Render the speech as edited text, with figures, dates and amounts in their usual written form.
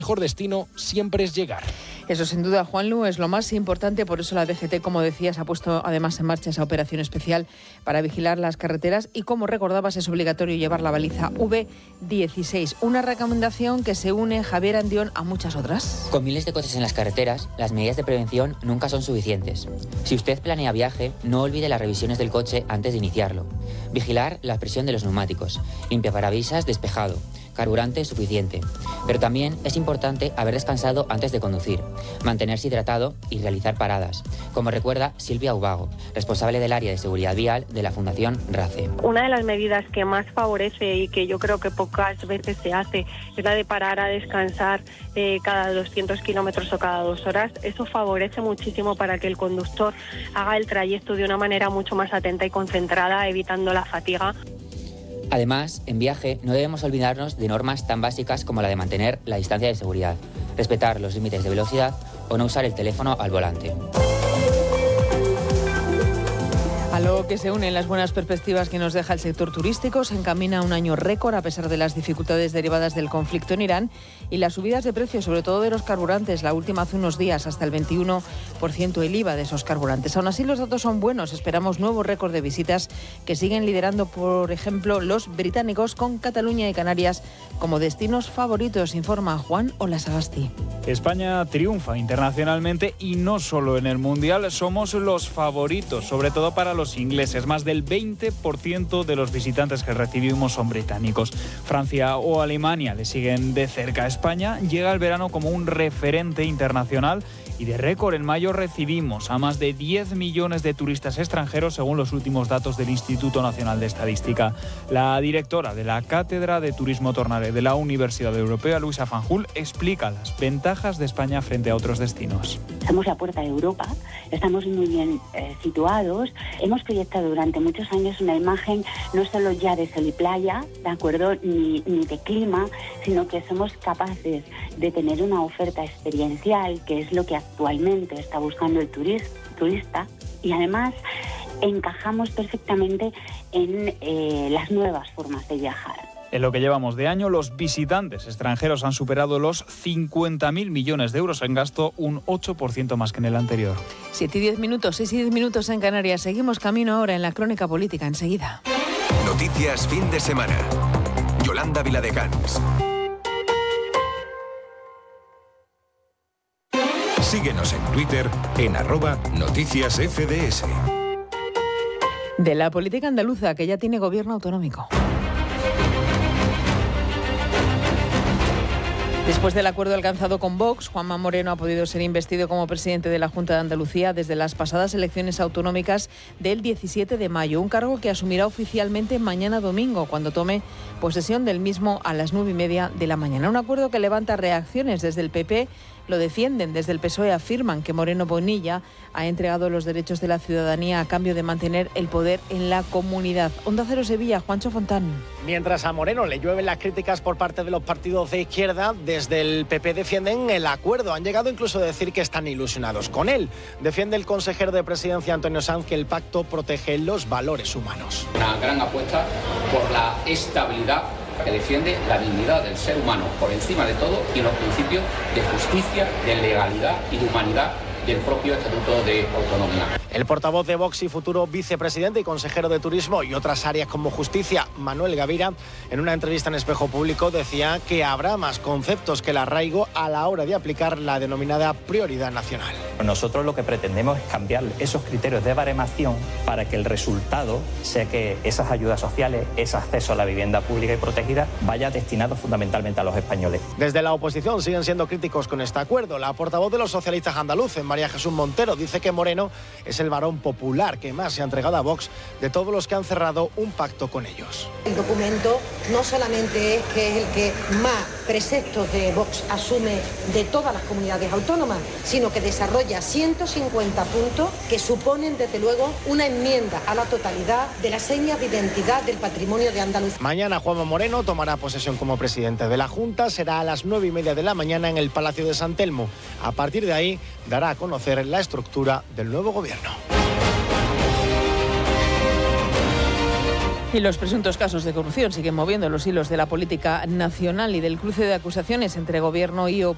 mejor destino siempre es llegar. Eso sin duda, Juanlu, es lo más importante. Por eso la DGT, como decías, ha puesto además en marcha esa operación especial para vigilar las carreteras y, como recordabas, es obligatorio llevar la baliza V16. Una recomendación que se une, Javier Andión, a muchas otras. Con miles de coches en las carreteras, las medidas de prevención nunca son suficientes. Si usted planea viaje, no olvide las revisiones del coche antes de iniciarlo. Vigilar la presión de los neumáticos, limpiaparabrisas despejado, carburante suficiente. Pero también es importante haber descansado antes de conducir, mantenerse hidratado y realizar paradas, como recuerda Silvia Ubago, responsable del área de seguridad vial de la Fundación RACE. Una de las medidas que más favorece y que yo creo que pocas veces se hace es la de parar a descansar cada 200 kilómetros o cada 2 horas. Eso favorece muchísimo para que el conductor haga el trayecto de una manera mucho más atenta y concentrada, evitando la fatiga. Además, en viaje no debemos olvidarnos de normas tan básicas como la de mantener la distancia de seguridad, respetar los límites de velocidad o no usar el teléfono al volante. A lo que se unen las buenas perspectivas que nos deja el sector turístico, se encamina un año récord a pesar de las dificultades derivadas del conflicto en Irán y las subidas de precios, sobre todo de los carburantes, la última hace unos días, hasta el 21% el IVA de esos carburantes. Aún así, los datos son buenos. Esperamos nuevo récord de visitas que siguen liderando, por ejemplo, los británicos, con Cataluña y Canarias como destinos favoritos, informa Juan Olasagasti. España triunfa internacionalmente y no solo en el Mundial, somos los favoritos, sobre todo para los ingleses. Más del 20% de los visitantes que recibimos son británicos. Francia o Alemania le siguen de cerca a España. Llega el verano como un referente internacional y de récord. En mayo recibimos a más de 10 millones de turistas extranjeros, según los últimos datos del Instituto Nacional de Estadística. La directora de la Cátedra de Turismo Tornare de la Universidad Europea, Luisa Fanjul, explica las ventajas de España frente a otros destinos. Somos la puerta de Europa, estamos muy bien situados. Hemos proyectado durante muchos años una imagen no solo ya de sol y playa, ¿de acuerdo?, ni de clima, sino que somos capaces de tener una oferta experiencial, que es lo que actualmente está buscando el turista, y además encajamos perfectamente en las nuevas formas de viajar. En lo que llevamos de año, los visitantes extranjeros han superado los 50.000 millones de euros en gasto, un 8% más que en el anterior. 7 y 10 minutos, 6 y 10 minutos en Canarias. Seguimos camino ahora en la crónica política, enseguida. Noticias fin de semana. Yolanda Viladecans. Síguenos en Twitter en @noticiasfds. De la política andaluza, que ya tiene gobierno autonómico. Después del acuerdo alcanzado con Vox, Juanma Moreno ha podido ser investido como presidente de la Junta de Andalucía desde las pasadas elecciones autonómicas del 17 de mayo, un cargo que asumirá oficialmente mañana domingo, cuando tome posesión del mismo a las 9:30 de la mañana. Un acuerdo que levanta reacciones. Desde el PP lo defienden, desde el PSOE afirman que Moreno Bonilla ha entregado los derechos de la ciudadanía a cambio de mantener el poder en la comunidad. Onda Cero Sevilla, Juancho Fontán. Mientras a Moreno le llueven las críticas por parte de los partidos de izquierda, desde el PP defienden el acuerdo. Han llegado incluso a decir que están ilusionados con él. Defiende el consejero de Presidencia, Antonio Sanz, que el pacto protege los valores humanos. Una gran apuesta por la estabilidad, que defiende la dignidad del ser humano por encima de todo y los principios de justicia, de legalidad y de humanidad del propio Estatuto de Autonomía. El portavoz de Vox y futuro vicepresidente y consejero de Turismo y otras áreas como Justicia, Manuel Gavira, en una entrevista en Espejo Público decía que habrá más conceptos que el arraigo a la hora de aplicar la denominada prioridad nacional. Nosotros lo que pretendemos es cambiar esos criterios de baremación para que el resultado sea que esas ayudas sociales, ese acceso a la vivienda pública y protegida, vaya destinado fundamentalmente a los españoles. Desde la oposición siguen siendo críticos con este acuerdo. La portavoz de los socialistas andaluces, María Jesús Montero, dice que Moreno es el varón popular que más se ha entregado a Vox de todos los que han cerrado un pacto con ellos. El documento no solamente es que es el que más preceptos de Vox asume de todas las comunidades autónomas, sino que desarrolla 150 puntos que suponen desde luego una enmienda a la totalidad de las señas de identidad del patrimonio de Andalucía. Mañana Juanma Moreno tomará posesión como presidente de la Junta. Será a las 9:30 de la mañana en el Palacio de San Telmo. A partir de ahí dará a conocer la estructura del nuevo gobierno. Y los presuntos casos de corrupción siguen moviendo los hilos de la política nacional y del cruce de acusaciones entre gobierno y oposición.